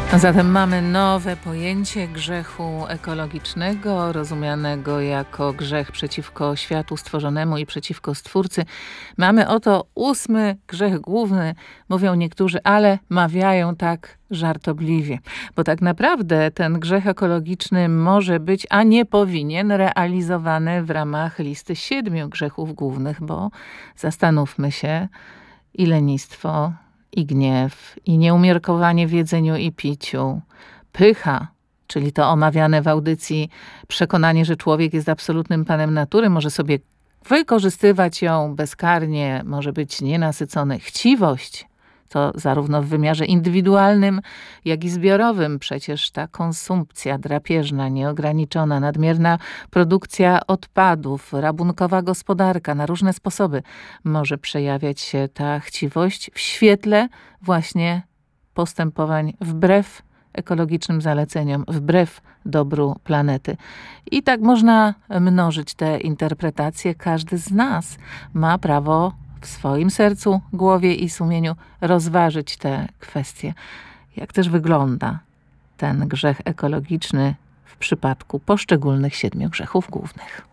A zatem mamy nowe pojęcie grzechu ekologicznego, rozumianego jako grzech przeciwko światu stworzonemu i przeciwko Stwórcy. Mamy oto 8. grzech główny, mówią niektórzy, ale mawiają tak żartobliwie. Bo tak naprawdę ten grzech ekologiczny może być, a nie powinien realizowany w ramach listy 7 grzechów głównych, bo zastanówmy się, i lenistwo, i gniew, i nieumiarkowanie w jedzeniu i piciu, pycha, czyli to omawiane w audycji przekonanie, że człowiek jest absolutnym panem natury, może sobie wykorzystywać ją bezkarnie, może być nienasycony, chciwość, to zarówno w wymiarze indywidualnym, jak i zbiorowym. Przecież ta konsumpcja drapieżna, nieograniczona, nadmierna produkcja odpadów, rabunkowa gospodarka na różne sposoby może przejawiać się ta chciwość w świetle właśnie postępowań wbrew ekologicznym zaleceniom, wbrew dobru planety. I tak można mnożyć te interpretacje. Każdy z nas ma prawo w swoim sercu, głowie i sumieniu rozważyć te kwestie. Jak też wygląda ten grzech ekologiczny w przypadku poszczególnych 7 grzechów głównych.